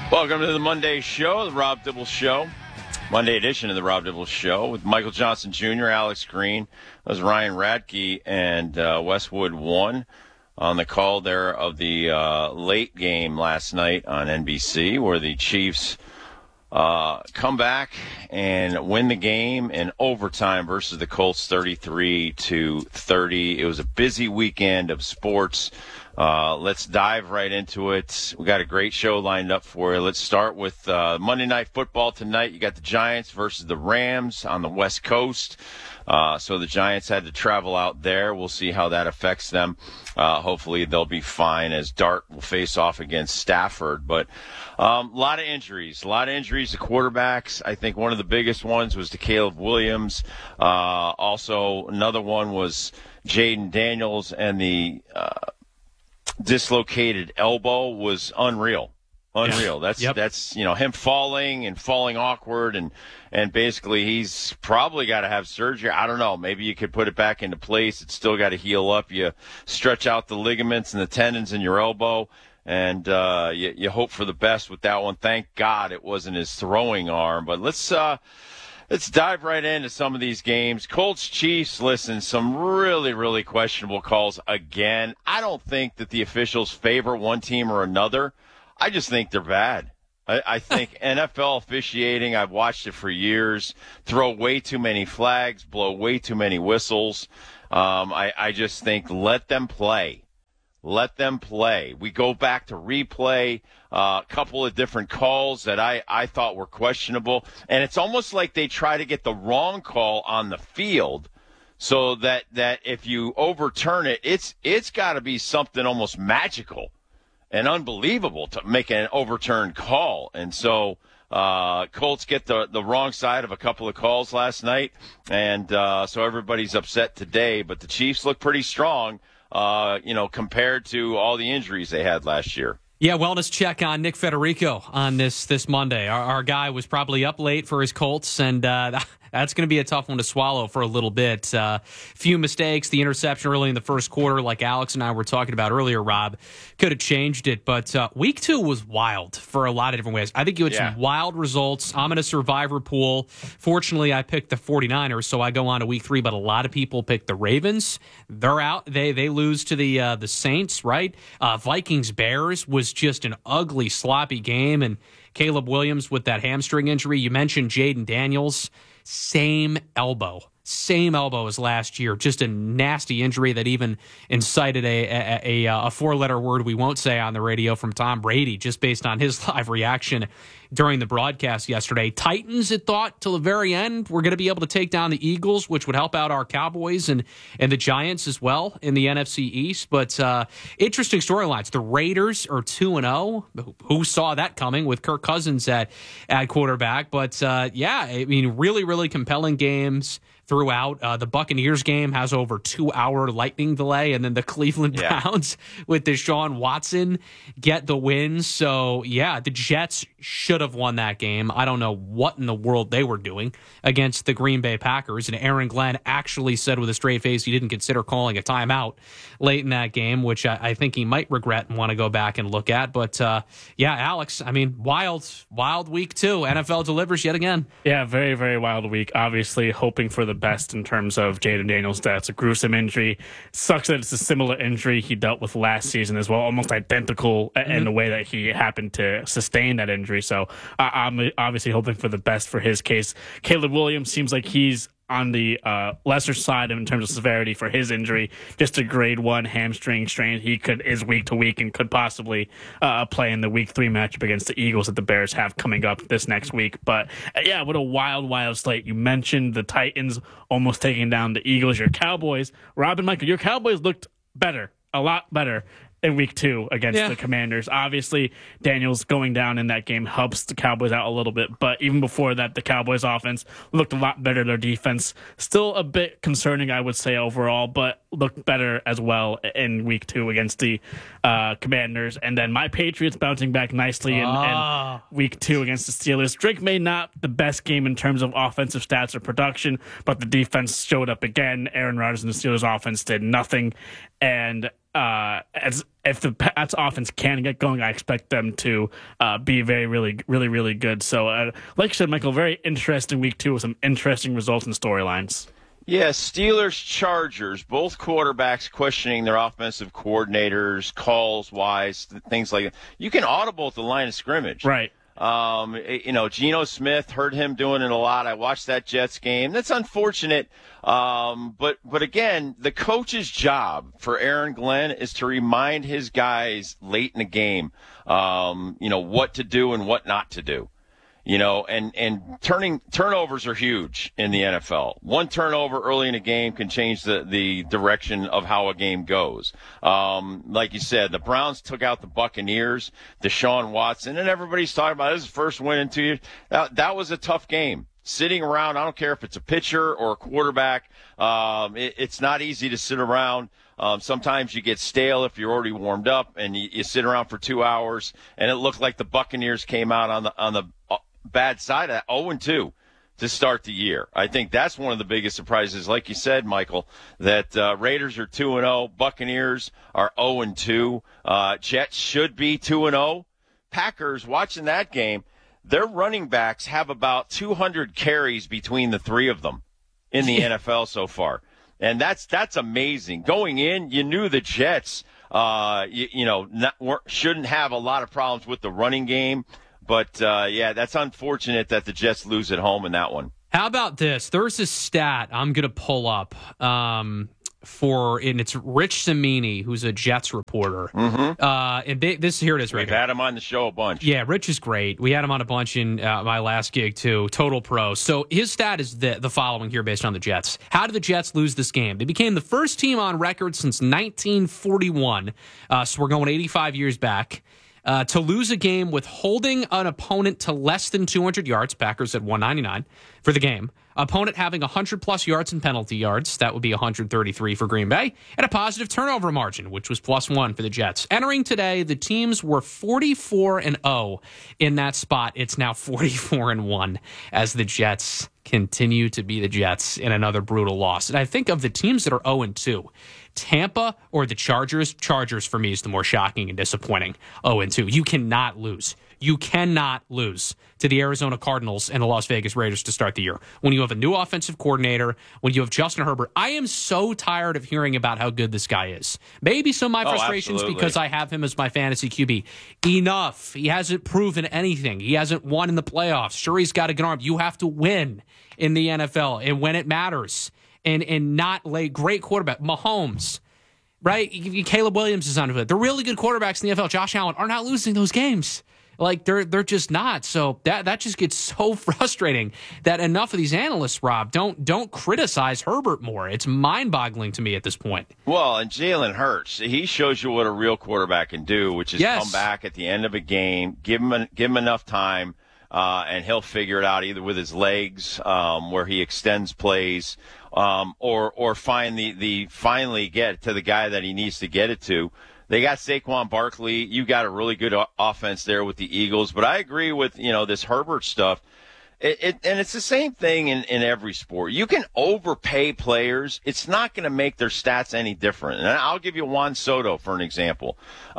Welcome to the Monday show, the Rob Dibble Show. Monday edition of the Rob Dibble Show with Michael Johnson Jr., Alex Green. That was Ryan Radke and Westwood One on the call there of the late game last night on NBC, where the Chiefs come back and win the game in overtime versus the Colts 33-30. It was a busy weekend of sports. Let's dive right into it. We got a great show lined up for you. Let's start with Monday Night Football tonight. You got the Giants versus the Rams on the West Coast. So the Giants had to travel out there. We'll see how that affects them. Hopefully they'll be fine as Dart will face off against Stafford. But a lot of injuries to quarterbacks. I think one of the biggest ones was to Caleb Williams. Also, another one was Jaden Daniels, and the dislocated elbow was unreal. Yeah. That's him falling awkward, and basically he's probably got to have surgery. I don't know. Maybe you could put it back into place. It's still got to heal up. You stretch out the ligaments and the tendons in your elbow, and you hope for the best with that one. Thank God it wasn't his throwing arm. But let's dive right into some of these games. Colts, Chiefs, listen, some really, really questionable calls again. I don't think that the officials favor one team or another. I just think they're bad. I think NFL officiating, I've watched it for years, throw way too many flags, blow way too many whistles. I just think let them play. Let them play. We go back to replay, a couple of different calls that I thought were questionable. And it's almost like they try to get the wrong call on the field so that if you overturn it, it's got to be something almost magical and unbelievable to make an overturned call. And so Colts get the wrong side of a couple of calls last night, and so everybody's upset today. But the Chiefs look pretty strong, compared to all the injuries they had last year. Yeah, wellness check on Nick Federico on this Monday. Our guy was probably up late for his Colts, and that's going to be a tough one to swallow for a little bit. Few mistakes, the interception early in the first quarter, like Alex and I were talking about earlier, Rob, could have changed it. But week 2 was wild for a lot of different ways. I think you had some wild results. I'm in a survivor pool. Fortunately, I picked the 49ers, so I go on to week 3, but a lot of people picked the Ravens. They're out. They lose to the Saints, right? Vikings-Bears was just an ugly, sloppy game, and Caleb Williams with that hamstring injury. You mentioned Jaden Daniels. Same elbow as last year. Just a nasty injury that even incited a four-letter word we won't say on the radio from Tom Brady, just based on his live reaction during the broadcast yesterday. Titans, it thought, till the very end, we're going to be able to take down the Eagles, which would help out our Cowboys and the Giants as well in the NFC East. But interesting storylines. The Raiders are 2-0. Who saw that coming with Kirk Cousins at quarterback? But, really, really compelling games throughout. The Buccaneers game has over 2-hour lightning delay, and then the Cleveland Browns with Deshaun Watson get the win. So, the Jets should have won that game. I don't know what in the world they were doing against the Green Bay Packers, and Aaron Glenn actually said with a straight face he didn't consider calling a timeout late in that game, which I think he might regret and want to go back and look at. But, Alex, wild week 2. NFL delivers yet again. Yeah, very, very wild week. Obviously, hoping for the best in terms of Jaden Daniels' death. It's a gruesome injury. Sucks that it's a similar injury he dealt with last season as well, almost identical in the way that he happened to sustain that injury. So I'm obviously hoping for the best for his case. Caleb Williams seems like he's on the lesser side in terms of severity for his injury. Just a grade 1 hamstring strain. He is week to week and could possibly play in the week 3 matchup against the Eagles that the Bears have coming up this next week. But what a wild slate. You mentioned the Titans almost taking down the Eagles. Your Cowboys, Rob and Michael, your Cowboys looked better, a lot better in week 2 against the Commanders. Obviously, Daniels going down in that game helps the Cowboys out a little bit, but even before that, the Cowboys offense looked a lot better. Their defense still a bit concerning, I would say, overall, but looked better as well in week 2 against the Commanders. And then my Patriots bouncing back nicely in week 2 against the Steelers. Drake May not the best game in terms of offensive stats or production, but the defense showed up again. Aaron Rodgers and the Steelers offense did nothing. And as if the Pats offense can get going, I expect them to be really good. So, like you said, Michael, very interesting week 2 with some interesting results and storylines. Yeah, Steelers, Chargers, both quarterbacks questioning their offensive coordinators, calls-wise, things like that. You can audible at the line of scrimmage. Right. Geno Smith, heard him doing it a lot. I watched that Jets game. That's unfortunate. But again, the coach's job for Aaron Glenn is to remind his guys late in the game, what to do and what not to do. And turnovers are huge in the NFL. One turnover early in a game can change the direction of how a game goes. Like you said, the Browns took out the Buccaneers, Deshaun Watson, and everybody's talking about this is the first win in 2 years. That was a tough game. Sitting around, I don't care if it's a pitcher or a quarterback, it's not easy to sit around. Sometimes you get stale if you're already warmed up, and you sit around for 2 hours, and it looked like the Buccaneers came out on the bad side of that, 0-2 to start the year. I think that's one of the biggest surprises, like you said, Michael, that Raiders are 2-0, Buccaneers are 0-2, Jets should be 2-0. Packers, watching that game, their running backs have about 200 carries between the three of them in the NFL so far. And that's amazing. Going in, you knew the Jets, shouldn't have a lot of problems with the running game. But, that's unfortunate that the Jets lose at home in that one. How about this? There's a stat I'm going to pull up and it's Rich Cimini, who's a Jets reporter. Mm-hmm. Here it is right We've here. had him on the show a bunch. Yeah, Rich is great. We had him on a bunch in my last gig, too. Total pro. So his stat is the following here based on the Jets. How did the Jets lose this game? They became the first team on record since 1941. So we're going 85 years back. To lose a game with holding an opponent to less than 200 yards, Packers at 199 for the game. Opponent having 100-plus yards in penalty yards, that would be 133 for Green Bay, and a positive turnover margin, which was +1 for the Jets. Entering today, the teams were 44-0 in that spot. It's now 44-1 as the Jets continue to be the Jets in another brutal loss. And I think of the teams that are 0-2, Tampa or the Chargers. Chargers, for me, is the more shocking and disappointing 0-2. You cannot lose. You cannot lose to the Arizona Cardinals and the Las Vegas Raiders to start the year. When you have a new offensive coordinator, when you have Justin Herbert, I am so tired of hearing about how good this guy is. Maybe some of my frustrations because I have him as my fantasy QB. Enough. He hasn't proven anything. He hasn't won in the playoffs. Sure, he's got a good arm. You have to win in the NFL and when it matters and not lay great quarterback. Mahomes, right? Caleb Williams is on it. They're really good quarterbacks in the NFL. Josh Allen are not losing those games. Like they're just not. So that just gets so frustrating that enough of these analysts, Rob, don't criticize Herbert more. It's mind-boggling to me at this point. Well, and Jalen Hurts, he shows you what a real quarterback can do, which is come back at the end of a game, give him enough time, and he'll figure it out either with his legs, where he extends plays, or finally get to the guy that he needs to get it to. They got Saquon Barkley. You got a really good offense there with the Eagles. But I agree with, this Herbert stuff. And it's the same thing in every sport. You can overpay players. It's not going to make their stats any different. And I'll give you Juan Soto for an example.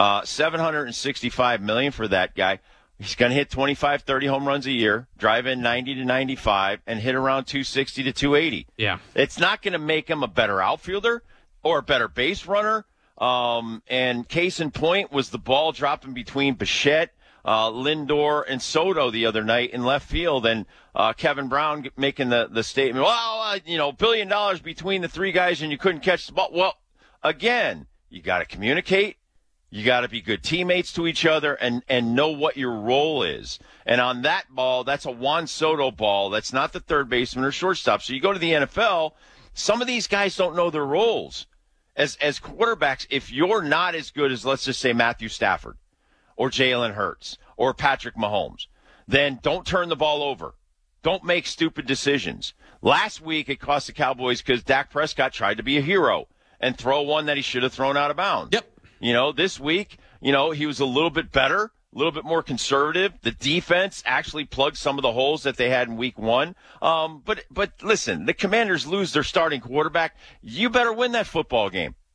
$765 million for that guy. He's going to hit 25, 30 home runs a year, drive in 90 to 95, and hit around 260 to 280. Yeah. It's not going to make him a better outfielder or a better base runner. And case in point was the ball dropping between Bichette, Lindor, and Soto the other night in left field, and Kevin Brown making the statement, well, $1 billion between the three guys and you couldn't catch the ball. Well, again, you got to communicate. You got to be good teammates to each other and know what your role is. And on that ball, that's a Juan Soto ball. That's not the third baseman or shortstop. So you go to the NFL, some of these guys don't know their roles. As quarterbacks, if you're not as good as, let's just say, Matthew Stafford or Jalen Hurts or Patrick Mahomes, then don't turn the ball over. Don't make stupid decisions. Last week, it cost the Cowboys because Dak Prescott tried to be a hero and throw one that he should have thrown out of bounds. Yep. This week, he was a little bit better, a little bit more conservative. The defense actually plugged some of the holes that they had in week 1. But listen, the Commanders lose their starting quarterback. You better win that football game.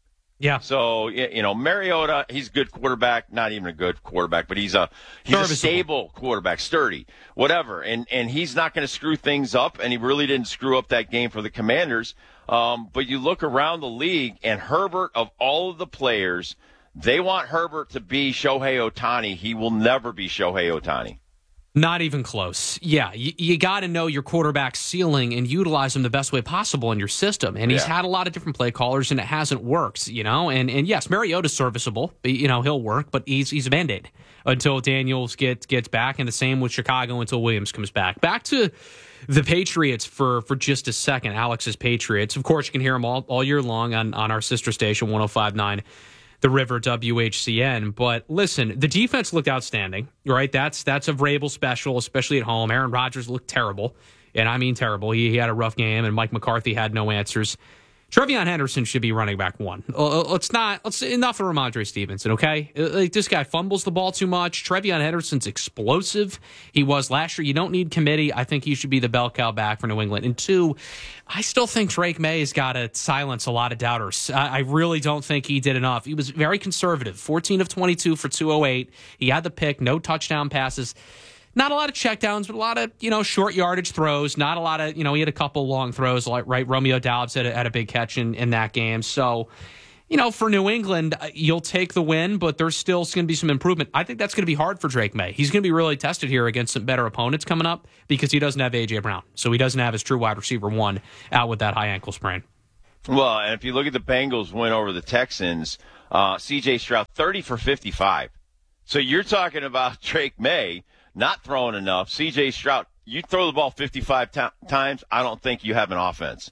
Yeah. So, Mariota, he's a good quarterback, not even a good quarterback, but he's a stable quarterback, sturdy, whatever. And he's not going to screw things up, and he really didn't screw up that game for the Commanders. But you look around the league, and Herbert, of all of the players, they want Herbert to be Shohei Ohtani. He will never be Shohei Ohtani. Not even close. Yeah, you got to know your quarterback's ceiling and utilize him the best way possible in your system. And he's had a lot of different play callers, and it hasn't worked, And yes, Mariota's serviceable. He'll work, but he's a Band-Aid until Daniels gets back, and the same with Chicago until Williams comes back. Back to the Patriots for just a second, Alex's Patriots. Of course, you can hear them all year long on our sister station, 105.9. The River WHCN. But listen, the defense looked outstanding, right? That's a Vrabel special, especially at home. Aaron Rodgers looked terrible, and I mean terrible. He had a rough game, and Mike McCarthy had no answers. Trevion Henderson should be running back one. Let's enough of Ramondre Stevenson, okay? This guy fumbles the ball too much. Trevion Henderson's explosive. He was last year. You don't need committee. I think he should be the bell cow back for New England. And two, I still think Drake May has got to silence a lot of doubters. I really don't think he did enough. He was very conservative. 14 of 22 for 208. He had the pick, no touchdown passes. Not a lot of checkdowns, but a lot of, short yardage throws. Not a lot of, he had a couple long throws, like, right? Romeo Doubs had a big catch in that game. So, for New England, you'll take the win, but there's still going to be some improvement. I think that's going to be hard for Drake May. He's going to be really tested here against some better opponents coming up because he doesn't have A.J. Brown. So he doesn't have his true wide receiver one out with that high ankle sprain. Well, and if you look at the Bengals win over the Texans, C.J. Stroud, 30 for 55. So you're talking about Drake May not throwing enough. C.J. Stroud, you throw the ball 55 times, I don't think you have an offense.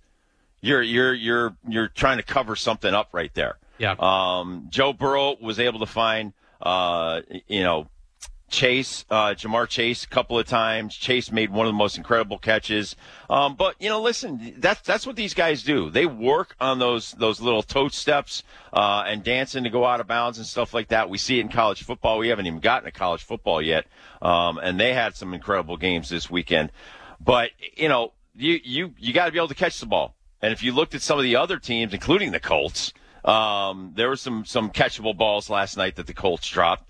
You're trying to cover something up right there. Yeah. Joe Burrow was able to find Chase, Jamar Chase a couple of times. Chase made one of the most incredible catches. But listen, that's what these guys do. They work on those little toe steps and dancing to go out of bounds and stuff like that. We see it in college football. We haven't even gotten to college football yet. And they had some incredible games this weekend. But you got to be able to catch the ball. And if you looked at some of the other teams, including the Colts, there were some catchable balls last night that the Colts dropped.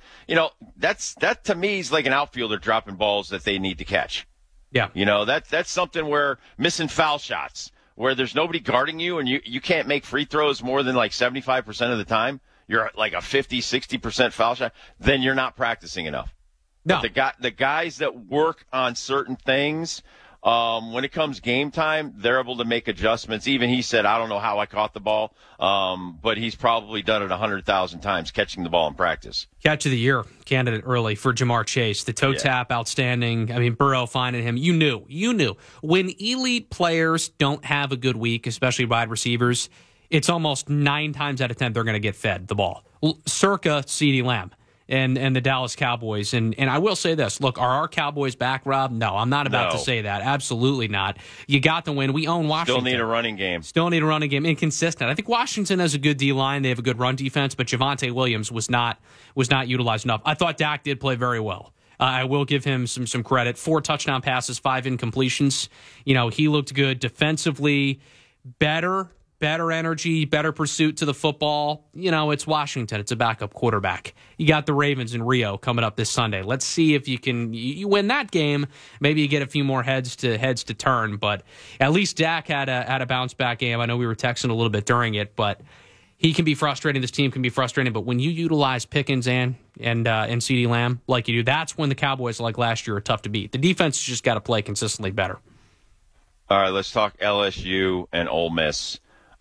That to me is like an outfielder dropping balls that they need to catch. Yeah. That's something where missing foul shots, where there's nobody guarding you and you can't make free throws more than like 75% of the time. You're like a 50, 60% foul shot. Then you're not practicing enough. No. But the guys that work on certain things, when it comes game time, they're able to make adjustments. Even he said, I don't know how I caught the ball, but he's probably done it 100,000 times catching the ball in practice. Catch of the year candidate early for Jamar Chase. The toe tap, outstanding. I mean, Burrow finding him. You knew. When elite players don't have a good week, especially wide receivers, it's almost 9 times out of 10 they're going to get fed the ball. Circa CeeDee Lamb. And the Dallas Cowboys. And I will say this. Look, are our Cowboys back, Rob? No, I'm not about to say that. Absolutely not. You got the win. We own Washington. Still need a running game. Inconsistent. I think Washington has a good D-line. They have a good run defense, but Javonte Williams was not utilized enough. I thought Dak did play very well. I will give him some credit. 4 touchdown passes, 5 incompletions. He looked good defensively, better energy, better pursuit to the football. It's Washington. It's a backup quarterback. You got the Ravens in Rio coming up this Sunday. Let's see if you win that game. Maybe you get a few more heads to turn. But at least Dak had a bounce back game. I know we were texting a little bit during it, but he can be frustrating. This team can be frustrating. But when you utilize Pickens and CeeDee Lamb like you do, that's when the Cowboys like last year are tough to beat. The defense has just got to play consistently better. All right, let's talk LSU and Ole Miss.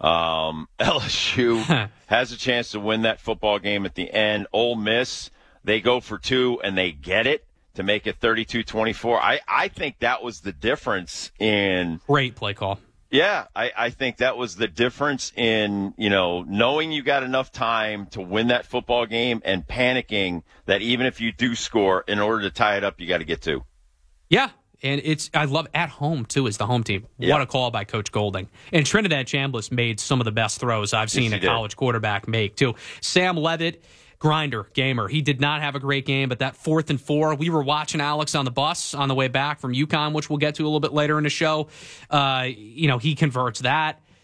LSU has a chance to win that football game at the end. Ole Miss, they go for 2 and they get it to make it 32-24. I think that was the difference in great play call. Yeah, I think that was the difference in, knowing you got enough time to win that football game and panicking that even if you do score, in order to tie it up, you got to get 2. Yeah. And I love at home, too, as the home team. Yep. What a call by Coach Golding. And Trinidad Chambliss made some of the best throws I've seen a college quarterback make, too. Sam Levitt, grinder, gamer. He did not have a great game, but that 4th and 4, we were watching Alex on the bus on the way back from UConn, which we'll get to a little bit later in the show. He converts that.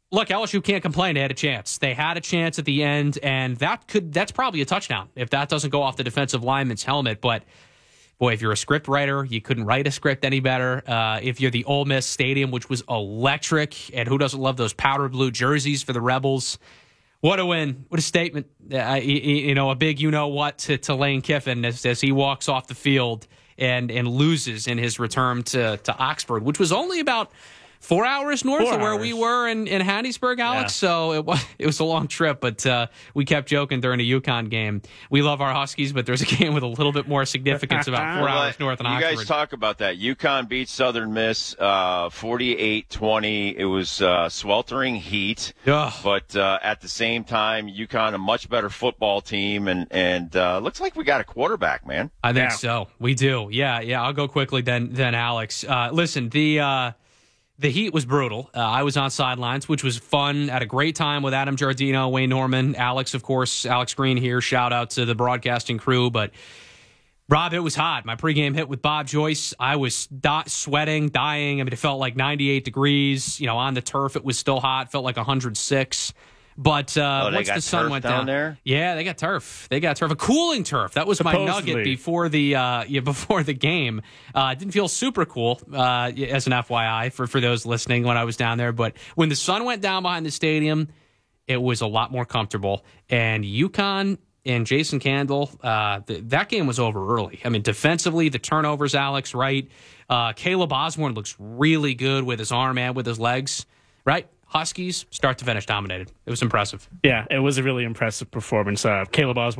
Look, LSU can't complain. They had a chance. They had a chance at the end, and that's probably a touchdown if that doesn't go off the defensive lineman's helmet. But, boy, if you're a script writer, you couldn't write a script any better. If you're the Ole Miss Stadium, which was electric, and who doesn't love those powder blue jerseys for the Rebels? What a win. What a statement. A big you-know-what to Lane Kiffin as he walks off the field and loses in his return to Oxford, which was only about 4 hours north of where we were in Hattiesburg, Alex. Yeah. So it was a long trip, but we kept joking during a UConn game. We love our Huskies, but there's a game with a little bit more significance about 4 hours north of Oxford. You guys talk about that. UConn beat Southern Miss 48-20. It was sweltering heat, but at the same time, UConn a much better football team, and looks like we got a quarterback, man. I think so. We do. Yeah. I'll go quickly then Alex. Listen, the heat was brutal. I was on sidelines, which was fun. Had a great time with Adam Giardino, Wayne Norman, Alex, of course, Alex Green here. Shout out to the broadcasting crew. But, Rob, it was hot. My pregame hit with Bob Joyce. I was sweating, dying. I mean, it felt like 98 degrees. On the turf, it was still hot. Felt like 106. But once the sun went down there, yeah, they got turf. A cooling turf. That was my nugget before the game. It didn't feel super cool as an FYI for those listening when I was down there. But when the sun went down behind the stadium, it was a lot more comfortable. And UConn and Jason Candle, that game was over early. I mean, defensively, the turnovers, Alex, right? Caleb Osborne looks really good with his arm and with his legs, right? Huskies, start to finish, dominated. It was impressive. Yeah, it was a really impressive performance. Caleb Osborne